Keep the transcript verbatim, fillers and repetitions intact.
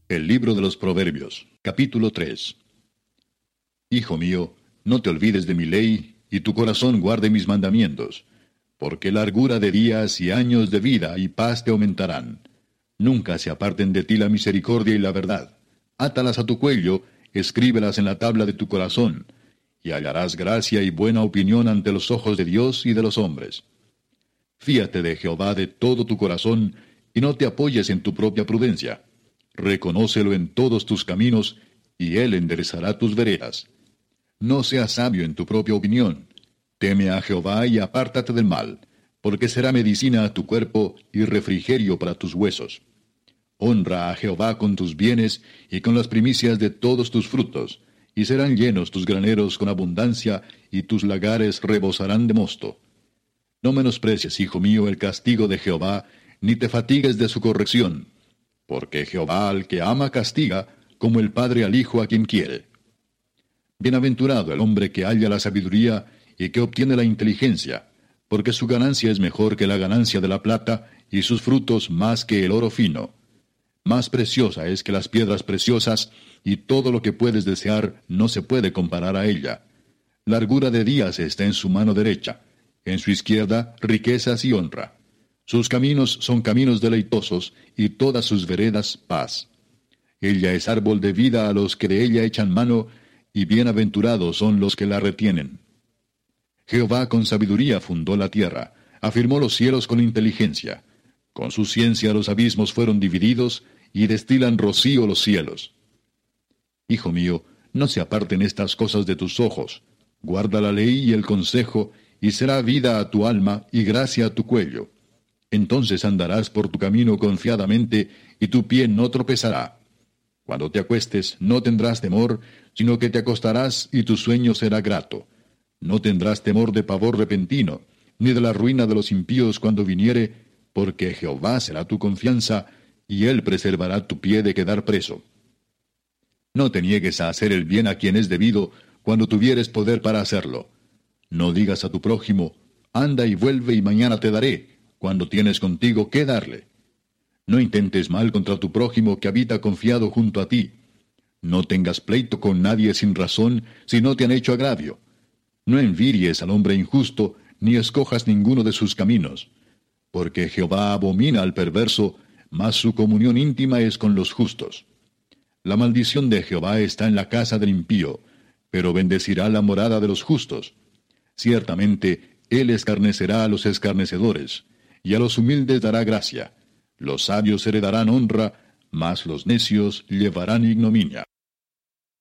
El libro de los Proverbios, capítulo tres. Hijo mío, no te olvides de mi ley, y tu corazón guarde mis mandamientos, porque largura de días y años de vida y paz te aumentarán. Nunca se aparten de ti la misericordia y la verdad. Átalas a tu cuello, escríbelas en la tabla de tu corazón, y hallarás gracia y buena opinión ante los ojos de Dios y de los hombres. Fíate de Jehová de todo tu corazón, y no te apoyes en tu propia prudencia. Reconócelo en todos tus caminos, y él enderezará tus veredas. No seas sabio en tu propia opinión. Teme a Jehová y apártate del mal, porque será medicina a tu cuerpo y refrigerio para tus huesos. Honra a Jehová con tus bienes y con las primicias de todos tus frutos, y serán llenos tus graneros con abundancia, y tus lagares rebosarán de mosto. No menosprecies, hijo mío, el castigo de Jehová, ni te fatigues de su corrección, porque Jehová al que ama castiga, como el padre al hijo a quien quiere. Bienaventurado el hombre que halla la sabiduría y que obtiene la inteligencia, porque su ganancia es mejor que la ganancia de la plata, y sus frutos más que el oro fino. Más preciosa es que las piedras preciosas, y todo lo que puedes desear no se puede comparar a ella. Largura de días está en su mano derecha, en su izquierda riquezas y honra. Sus caminos son caminos deleitosos, y todas sus veredas paz. Ella es árbol de vida a los que de ella echan mano, y bienaventurados son los que la retienen. Jehová con sabiduría fundó la tierra, afirmó los cielos con inteligencia. Con su ciencia los abismos fueron divididos, y destilan rocío los cielos. Hijo mío, no se aparten estas cosas de tus ojos. Guarda la ley y el consejo, y será vida a tu alma y gracia a tu cuello. Entonces andarás por tu camino confiadamente, y tu pie no tropezará. Cuando te acuestes, no tendrás temor, sino que te acostarás, y tu sueño será grato. No tendrás temor de pavor repentino, ni de la ruina de los impíos cuando viniere, porque Jehová será tu confianza, y él preservará tu pie de quedar preso. No te niegues a hacer el bien a quien es debido, cuando tuvieres poder para hacerlo. No digas a tu prójimo, anda y vuelve y mañana te daré, cuando tienes contigo qué darle. No intentes mal contra tu prójimo que habita confiado junto a ti. No tengas pleito con nadie sin razón, si no te han hecho agravio. No envidies al hombre injusto, ni escojas ninguno de sus caminos. Porque Jehová abomina al perverso, mas su comunión íntima es con los justos. La maldición de Jehová está en la casa del impío, pero bendecirá la morada de los justos. Ciertamente, él escarnecerá a los escarnecedores, y a los humildes dará gracia. Los sabios heredarán honra, mas los necios llevarán ignominia.